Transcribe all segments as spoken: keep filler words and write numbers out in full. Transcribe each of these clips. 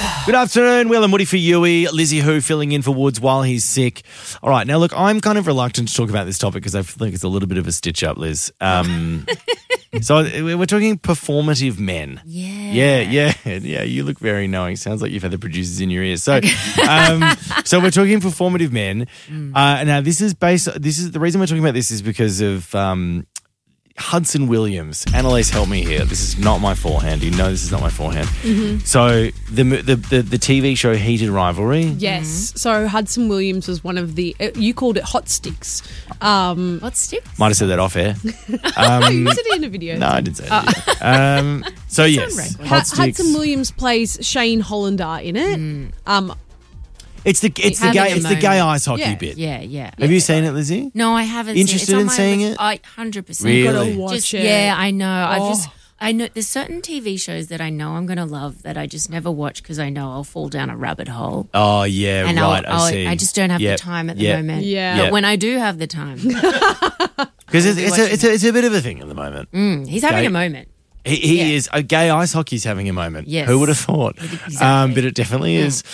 Good afternoon, Will and Woody for Yui. Lizzie Who filling in for Woods while he's sick. All right, now look, I'm kind of reluctant to talk about this topic because I feel like it's a little bit of a stitch up, Liz. Um, so we're talking performative men. Yeah. Yeah, yeah, yeah. You look very knowing. Sounds like you've had the producers in your ears. So, um, so we're talking performative men. Mm. Uh, now, this is based. This is the reason we're talking about this is because of. Um, Hudson Williams. Annalise, help me here. This is not my forehand. You know this is not my forehand. Mm-hmm. So the, the the the T V show Heated Rivalry. Yes. Mm-hmm. So Hudson Williams was one of the, you called it hot sticks. Um, What sticks? Might have said that off air. Um, you said it in a video. no, I didn't say that. Um, so yes, record. hot H- sticks. Hudson Williams plays Shane Hollander in it. Mm. Um, It's the it's the Having gay a it's the gay moment. ice hockey Yeah. bit. Yeah, yeah. Have you seen it, Lizzie? No, I haven't. Interested seen it. in It's on my seeing list. it? I one hundred percent. Really? gotta watch Just, it. yeah, I know. I Oh. just, I know there's certain T V shows that I know I'm going to love that I just never watch because I know I'll fall down a rabbit hole. Oh yeah, And right. I'll, I'll, I see. I just don't have Yep. the time at the Yep. moment. Yeah. Yep. But when I do have the time, Because it's, be it's, a, watching it's, a, it's a bit of a thing at the moment. mm, he's having Gay- a moment. He, he Yeah. is. A gay ice hockey's having a moment. Yes. Who would have thought? Exactly. Um, but it definitely is.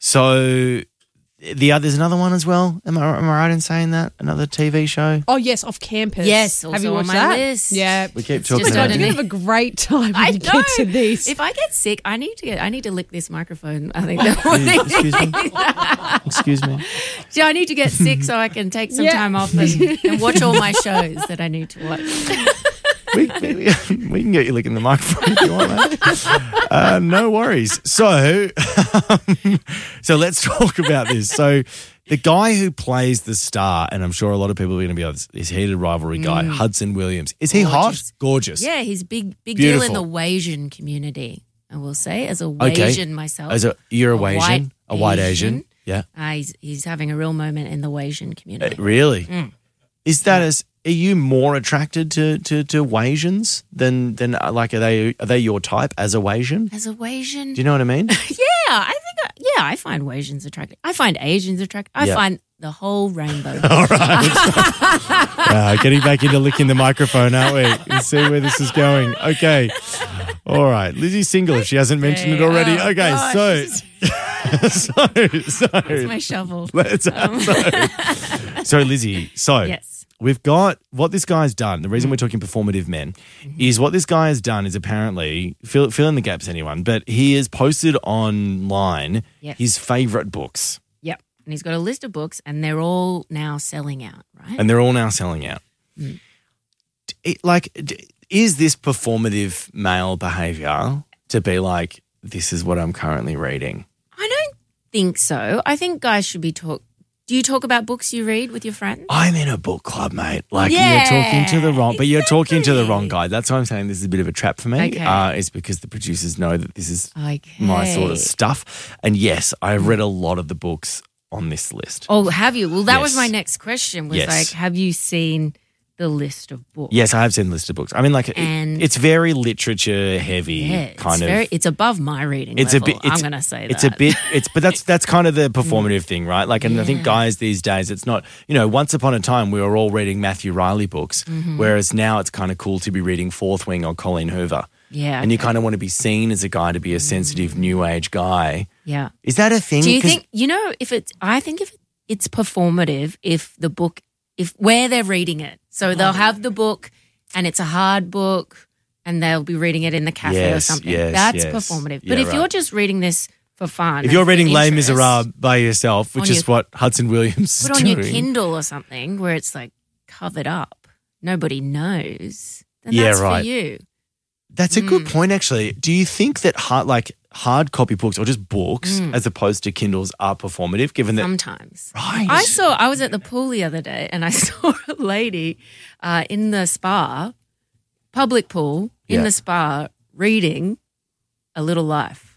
So the other, there's another one as well. Am I, am I right in saying that? Another T V show? oh, yes, off campus. Yes, Have also you on watched my that? list. Yeah. We keep It's talking just about I underneath. do it. have a great time when I you know. get to these. If I get sick, I need to get. I need to lick this microphone. I think. The Excuse me. Excuse me. Yeah, I need to get sick so I can take some Yeah. time off and, and watch all my shows that I need to watch. We, we, we can get you licking the microphone if you want, mate. Uh, no worries. So, um, so let's talk about this. So, the guy who plays the star, and I'm sure a lot of people are going to be on this, this Heated Rivalry guy, Hudson Williams. Is he Gorgeous. hot? Gorgeous. Yeah, he's big, big deal in Beautiful. the Wasian community. I will say, as a Okay. Wasian myself, As a you're a, A Wasian, white a white Asian. Asian. Yeah. uh, he's he's having a real moment in the Wasian Uh, community. really? Mm. Is that as? Are you more attracted to to, to Wasians than than uh, like are they are they your type as a Wasian? As a Wasian, Do you know what I mean? yeah, I think I, yeah, I find Wasians attractive. I find Asians attractive. I Yeah. find the whole rainbow. All right. uh, getting back into licking the microphone, aren't we? Let's see where this is going. Okay. All right. Lizzie's single if she hasn't mentioned it Okay. already. Oh, okay. gosh, So, this so, so, It's my shovel. let's, so, so, Lizzie, so Yes. we've got what this guy's done. The reason we're talking performative men is what this guy has done is apparently, fill, fill in the gaps, anyone, but he has posted online Yes. his favorite books. Yep. And he's got a list of books, and they're all now selling out, right? And they're all now selling out. Mm. It- like, d- is this performative male behavior to be like, this is what I'm currently reading? I don't think so. I think guys should be talk. Do you talk about books you read with your friends? I'm in a book club, mate. Like, Yeah, you're talking to the wrong, but you're talking to the exactly. wrong guy. That's why I'm saying this is a bit of a trap for me. Okay. Uh, is because the producers know that this is Okay. my sort of stuff. And yes, I've read a lot of the books on this list. Oh, have you? Well, that was Yes. my next question. Was Yes. like, have you seen the list of books? Yes, I have seen the list of books. I mean, like, it- And- it's very literature heavy, Yeah, it's kind of. very. It's above my reading. It's level, a bit. It's, I'm going to say it's that. a bit. It's but that's that's kind of the performative thing, right? Like, and I think Yeah. guys these days, it's not. You know, once upon a time we were all reading Matthew Riley books, Mm-hmm. whereas now it's kind of cool to be reading Fourth Wing or Colleen Hoover, Yeah. and you kind of want to be seen as a guy to be a sensitive new age guy. Yeah. Is that a thing? Do you 'Cause- think you know if it's? I think if it's performative, if the book, if where they're reading it, so they'll have the book, and it's a hard book, and they'll be reading it in the cafe or Yes, something. yes, That's yes. performative. Yeah, But if right. you're just reading this for fun, if you're and for reading Les interest, Miserables by yourself, which on is your- what Hudson Williams is put on your doing, Kindle or something where it's like covered up, nobody knows. Then Yeah, that's right. for you. That's a Mm. good point, actually. Do you think that hard, like hard copy books or just books, Mm. as opposed to Kindles, are performative? Given that, Sometimes. right? I saw, I was at the pool the other day and I saw a lady uh, in the spa, public pool, in Yeah. the spa, reading A Little Life.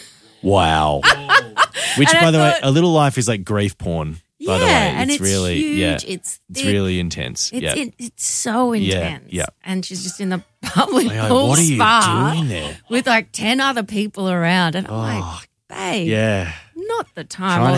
Wow. Which, And I by the way, thought- A Little Life is like grief porn. By yeah, the way, and it's it's really huge. yeah, It's it's thick. really intense. It's yeah. it, it's so Yeah, intense. yeah. And she's just in the public Like, pool what are you spa doing there? with like ten other people around. And I'm Oh, like, babe, yeah. not the time Try or and